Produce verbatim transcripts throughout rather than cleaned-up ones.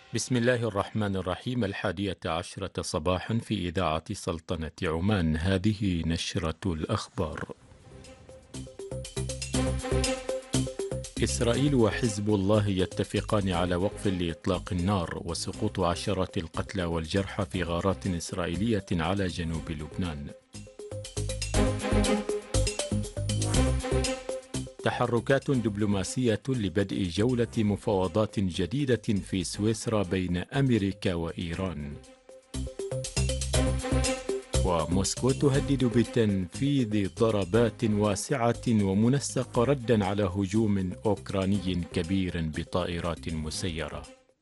بسم الله الرحمن الرحيم. الحادية عشرة صباحا في إذاعة سلطنة عمان. هذه نشرة الأخبار. إسرائيل وحزب الله يتفقان على وقف لإطلاق النار وسقوط عشرات القتلى والجرحى في غارات إسرائيلية على جنوب لبنان. تحركات دبلوماسية لبدء جولة مفاوضات جديدة في سويسرا بين أمريكا وإيران. وموسكو تهدد بتنفيذ ضربات واسعة ومنسقة ردا على هجوم أوكراني كبير بطائرات مسيرة.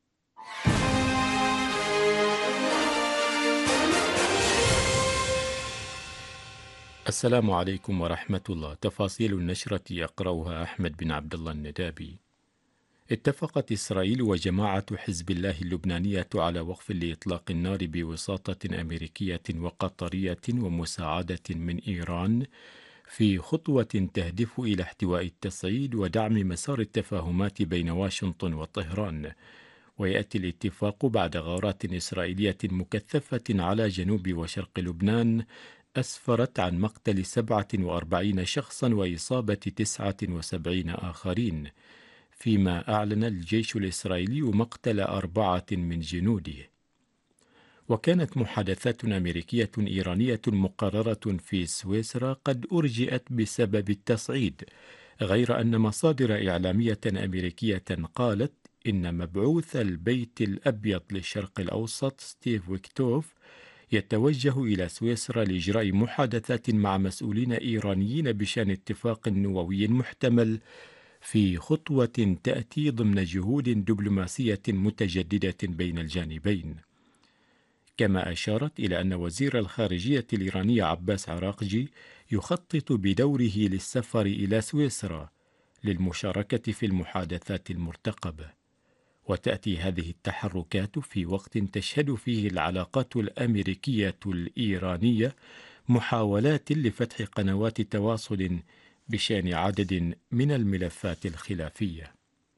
السلام عليكم ورحمة الله. تفاصيل النشرة يقرأها أحمد بن عبد الله الندابي. اتفقت إسرائيل وجماعة حزب الله اللبنانية على وقف لإطلاق النار بوساطة أمريكية وقطرية ومساعدة من إيران في خطوة تهدف إلى احتواء التصعيد ودعم مسار التفاهمات بين واشنطن وطهران. ويأتي الاتفاق بعد غارات إسرائيلية مكثفة على جنوب وشرق لبنان أسفرت عن مقتل سبعة وأربعين شخصا وإصابة تسعة وسبعين آخرين، فيما أعلن الجيش الإسرائيلي مقتل أربعة من جنوده. وكانت محادثات أمريكية إيرانية مقررة في سويسرا قد أرجئت بسبب التصعيد، غير أن مصادر إعلامية أمريكية قالت إن مبعوث البيت الأبيض للشرق الأوسط ستيف ويكتوف يتوجه إلى سويسرا لإجراء محادثات مع مسؤولين إيرانيين بشأن اتفاق نووي محتمل، في خطوة تأتي ضمن جهود دبلوماسية متجددة بين الجانبين. كما أشارت إلى أن وزير الخارجية الإيراني عباس عراقجي يخطط بدوره للسفر إلى سويسرا للمشاركة في المحادثات المرتقبة. وتأتي هذه التحركات في وقت تشهد فيه العلاقات الأمريكية الإيرانية محاولات لفتح قنوات تواصل بشأن عدد من الملفات الخلافية.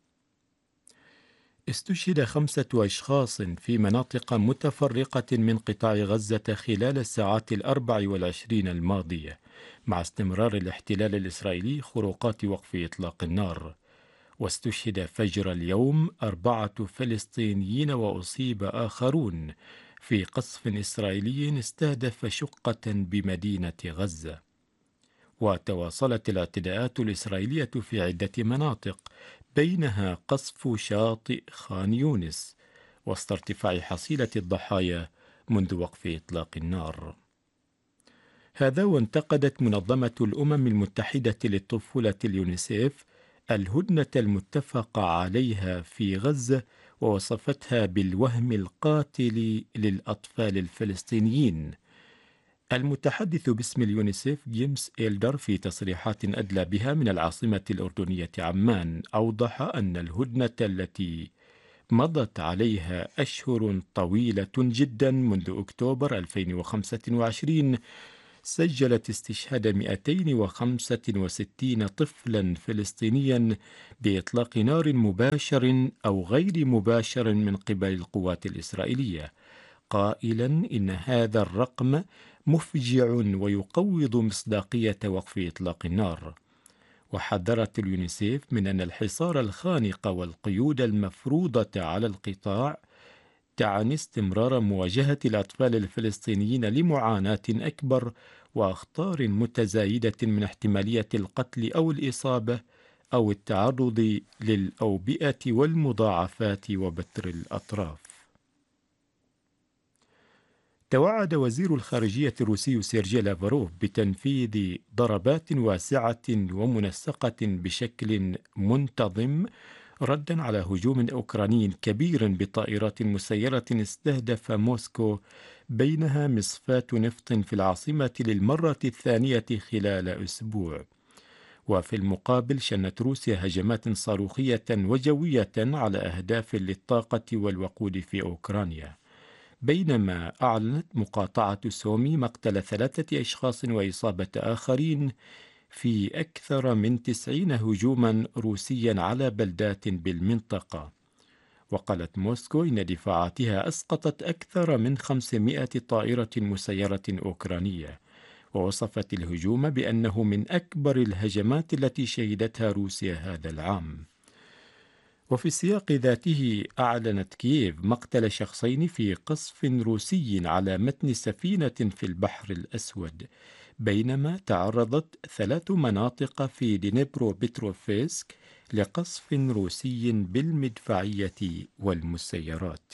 استشهد خمسة أشخاص في مناطق متفرقة من قطاع غزة خلال الساعات الأربع والعشرين الماضية، مع استمرار الاحتلال الإسرائيلي خروقات وقف إطلاق النار. واستشهد فجر اليوم أربعة فلسطينيين وأصيب آخرون في قصف إسرائيلي استهدف شقة بمدينة غزة. وتواصلت الاعتداءات الإسرائيلية في عدة مناطق، بينها قصف شاطئ خان يونس، وسط ارتفاع حصيلة الضحايا منذ وقف إطلاق النار. هذا وانتقدت منظمة الأمم المتحدة للطفولة اليونيسيف الهدنة المتفق عليها في غزة، ووصفتها بالوهم القاتل للأطفال الفلسطينيين. المتحدث باسم اليونيسيف جيمس إيلدر في تصريحات أدلى بها من العاصمة الأردنية عمان أوضح أن الهدنة التي مضت عليها أشهر طويلة جدا منذ أكتوبر ألفين وخمسة وعشرين سجلت استشهاد مئتين وخمسة وستين طفلا فلسطينيا بإطلاق نار مباشر أو غير مباشر من قبل القوات الإسرائيلية، قائلا إن هذا الرقم مفجع ويقوض مصداقية وقف إطلاق النار. وحذرت اليونيسيف من أن الحصار الخانق والقيود المفروضة على القطاع تعني استمرار مواجهة الأطفال الفلسطينيين لمعاناة أكبر وأخطار متزايدة من احتمالية القتل أو الإصابة أو التعرض للأوبئة والمضاعفات وبتر الأطراف. توعد وزير الخارجية الروسي سيرجي لافروف بتنفيذ ضربات واسعة ومنسقة بشكل منتظم ردا على هجوم أوكراني كبير بطائرات مسيرة استهدف موسكو، بينها مصفاة نفط في العاصمة للمرة الثانية خلال أسبوع. وفي المقابل شنت روسيا هجمات صاروخية وجوية على أهداف للطاقة والوقود في أوكرانيا، بينما أعلنت مقاطعة سومي مقتل ثلاثة أشخاص وإصابة آخرين في أكثر من تسعين هجوما روسيا على بلدات بالمنطقة. وقالت موسكو إن دفاعاتها أسقطت أكثر من خمسمائة طائرة مسيرة أوكرانية، ووصفت الهجوم بأنه من أكبر الهجمات التي شهدتها روسيا هذا العام. وفي السياق ذاته أعلنت كييف مقتل شخصين في قصف روسي على متن سفينة في البحر الأسود، بينما تعرضت ثلاث مناطق في دنيبرو بتروفسك لقصف روسي بالمدفعية والمسيرات.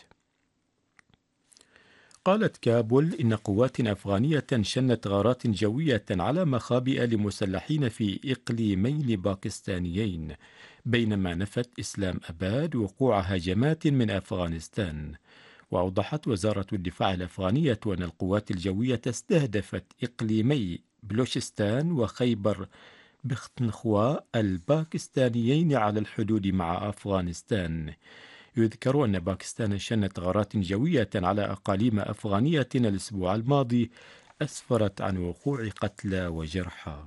قالت كابول إن قوات أفغانية شنت غارات جوية على مخابئ لمسلحين في إقليمين باكستانيين، بينما نفت إسلام أباد وقوع هجمات من أفغانستان. وأوضحت وزارة الدفاع الأفغانية أن القوات الجوية استهدفت إقليمي بلوشستان وخيبر بختنخوا الباكستانيين على الحدود مع أفغانستان. يذكر أن باكستان شنت غارات جوية على أقاليم أفغانية الأسبوع الماضي أسفرت عن وقوع قتلى وجرحى.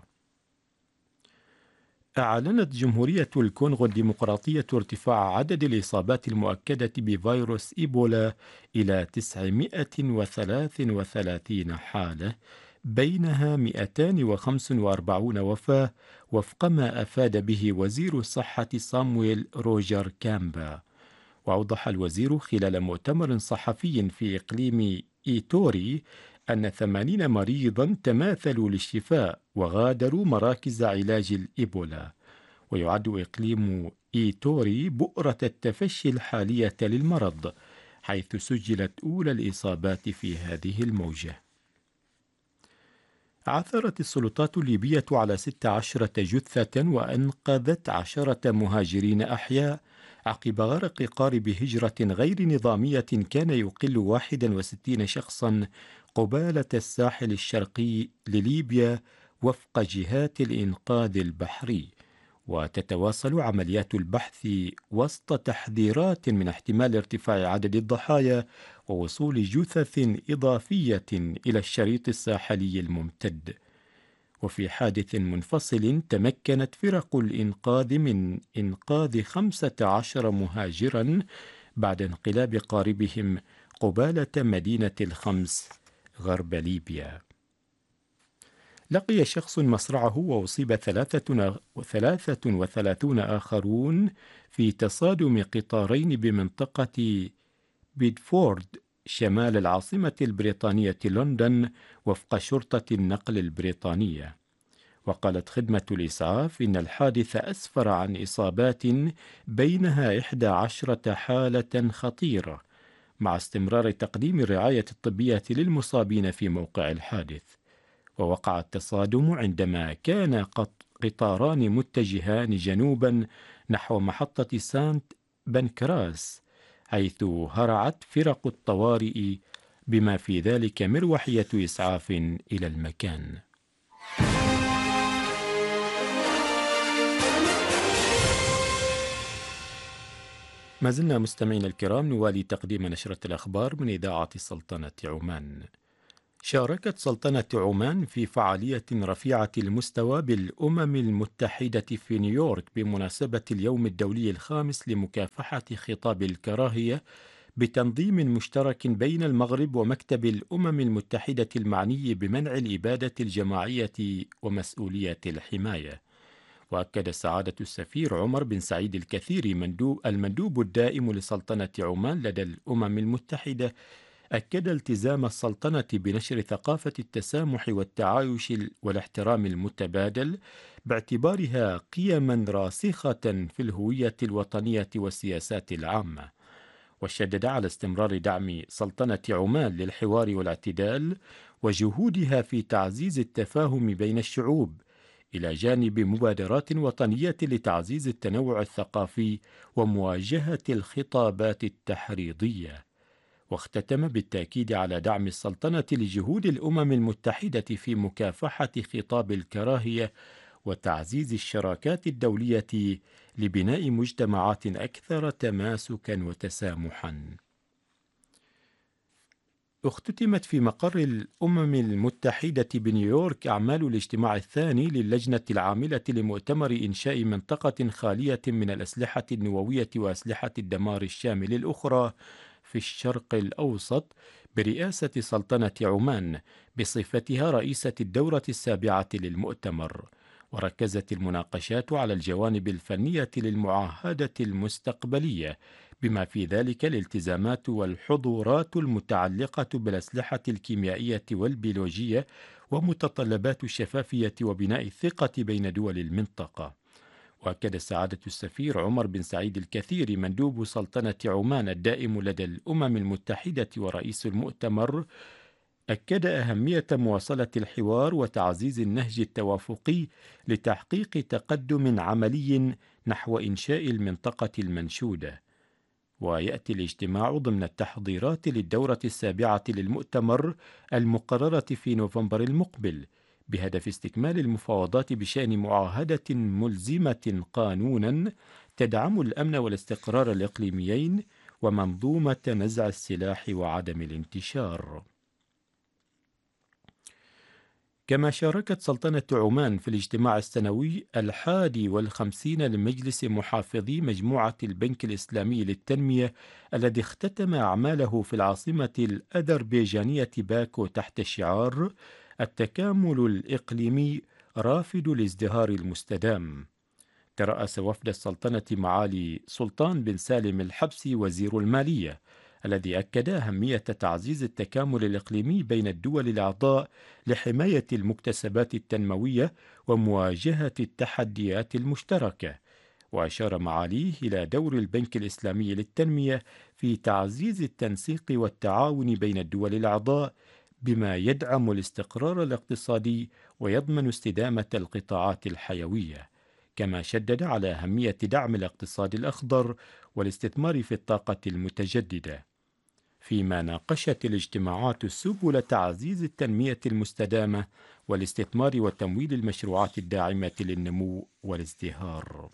أعلنت جمهورية الكونغو الديمقراطية ارتفاع عدد الإصابات المؤكدة بفيروس إيبولا إلى تسعمائة وثلاثة وثلاثين حالة، بينها مئتين وخمسة وأربعين وفاة، وفق ما أفاد به وزير الصحة صامويل روجر كامبا. وأوضح الوزير خلال مؤتمر صحفي في إقليم إيتوري أن ثمانين مريضا تماثلوا للشفاء وغادروا مراكز علاج الإيبولا. ويعد إقليم إيتوري بؤرة التفشي الحالية للمرض، حيث سجلت أولى الإصابات في هذه الموجة. عثرت السلطات الليبية على ست عشرة جثة وأنقذت عشرة مهاجرين أحياء عقب غرق قارب هجرة غير نظامية كان يقل واحد وستين شخصا قبالة الساحل الشرقي لليبيا وفق جهات الإنقاذ البحري. وتتواصل عمليات البحث وسط تحذيرات من احتمال ارتفاع عدد الضحايا ووصول جثث إضافية إلى الشريط الساحلي الممتد. وفي حادث منفصل تمكنت فرق الإنقاذ من إنقاذ خمسة عشر مهاجرا بعد انقلاب قاربهم قبالة مدينة الخمس غرب ليبيا. لقي شخص مصرعه وأصيب ثلاثة وثلاثة وثلاثون آخرون في تصادم قطارين بمنطقة بيدفورد شمال العاصمة البريطانية لندن، وفق شرطة النقل البريطانية. وقالت خدمة الإسعاف إن الحادث أسفر عن إصابات بينها إحدى عشرة حالة خطيرة، مع استمرار تقديم الرعاية الطبية للمصابين في موقع الحادث. ووقع التصادم عندما كان قطاران متجهان جنوبا نحو محطة سانت بنكراس، حيث هرعت فرق الطوارئ بما في ذلك مروحية إسعاف إلى المكان. ما زلنا مستمعين الكرام نوالي تقديم نشرة الأخبار من إذاعة سلطنة عمان. شاركت سلطنة عمان في فعالية رفيعة المستوى بالأمم المتحدة في نيويورك بمناسبة اليوم الدولي الخامس لمكافحة خطاب الكراهية، بتنظيم مشترك بين المغرب ومكتب الأمم المتحدة المعني بمنع الإبادة الجماعية ومسؤولية الحماية. وأكد سعادة السفير عمر بن سعيد الكثير مندوب المندوب الدائم لسلطنة عمان لدى الأمم المتحدة أكد التزام السلطنة بنشر ثقافة التسامح والتعايش والاحترام المتبادل، باعتبارها قيما راسخة في الهوية الوطنية والسياسات العامة. وشدد على استمرار دعم سلطنة عمان للحوار والاعتدال وجهودها في تعزيز التفاهم بين الشعوب، إلى جانب مبادرات وطنية لتعزيز التنوع الثقافي ومواجهة الخطابات التحريضية. واختتم بالتأكيد على دعم السلطنة لجهود الأمم المتحدة في مكافحة خطاب الكراهية وتعزيز الشراكات الدولية لبناء مجتمعات أكثر تماسكا وتسامحا. اختتمت في مقر الأمم المتحدة بنيويورك أعمال الاجتماع الثاني للجنة العاملة لمؤتمر إنشاء منطقة خالية من الأسلحة النووية وأسلحة الدمار الشامل الأخرى في الشرق الأوسط برئاسة سلطنة عمان بصفتها رئيسة الدورة السابعة للمؤتمر. وركزت المناقشات على الجوانب الفنية للمعاهدة المستقبلية، بما في ذلك الالتزامات والحظورات المتعلقة بالأسلحة الكيميائية والبيولوجية ومتطلبات الشفافية وبناء الثقة بين دول المنطقة. وأكد سعادة السفير عمر بن سعيد الكثير مندوب سلطنة عمان الدائم لدى الأمم المتحدة ورئيس المؤتمر، أكد أهمية مواصلة الحوار وتعزيز النهج التوافقي لتحقيق تقدم عملي نحو إنشاء المنطقة المنشودة. ويأتي الاجتماع ضمن التحضيرات للدورة السابعة للمؤتمر المقررة في نوفمبر المقبل، بهدف استكمال المفاوضات بشأن معاهدة ملزمة قانونا تدعم الأمن والاستقرار الإقليميين ومنظومة نزع السلاح وعدم الانتشار. كما شاركت سلطنة عمان في الاجتماع السنوي الحادي والخمسين لمجلس محافظي مجموعة البنك الإسلامي للتنمية الذي اختتم أعماله في العاصمة الأذربيجانية باكو تحت شعار التكامل الإقليمي رافد الازدهار المستدام. ترأس وفد السلطنة معالي سلطان بن سالم الحبسي وزير المالية، الذي أكد أهمية تعزيز التكامل الإقليمي بين الدول الأعضاء لحماية المكتسبات التنموية ومواجهة التحديات المشتركة. وأشار معاليه إلى دور البنك الإسلامي للتنمية في تعزيز التنسيق والتعاون بين الدول الأعضاء، بما يدعم الاستقرار الاقتصادي ويضمن استدامة القطاعات الحيوية. كما شدد على أهمية دعم الاقتصاد الأخضر والاستثمار في الطاقة المتجددة. فيما ناقشت الاجتماعات سبل تعزيز التنمية المستدامة والاستثمار وتمويل المشروعات الداعمة للنمو والازدهار.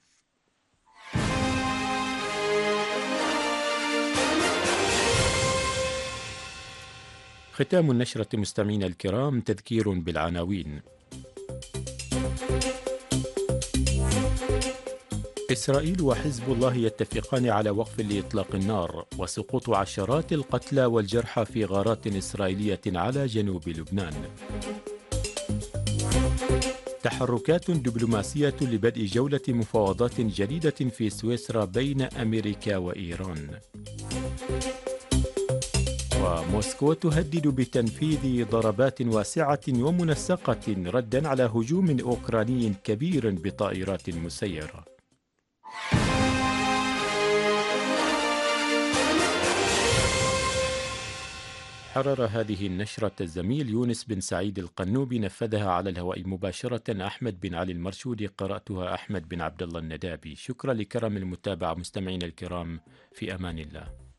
ختام النشرة مستمعينا الكرام تذكير بالعناوين. إسرائيل وحزب الله يتفقان على وقف لإطلاق النار وسقوط عشرات القتلى والجرحى في غارات إسرائيلية على جنوب لبنان. تحركات دبلوماسية لبدء جولة مفاوضات جديدة في سويسرا بين أمريكا وإيران. وموسكو تهدد بتنفيذ ضربات واسعة ومنسقة ردا على هجوم أوكراني كبير بطائرات مسيرة. حرر هذه النشرة الزميل يونس بن سعيد القنوبي، نفذها على الهواء مباشرة أحمد بن علي المرشودي، قرأتها أحمد بن عبد الله الندابي. شكرا لكرم المتابعة مستمعين الكرام، في أمان الله.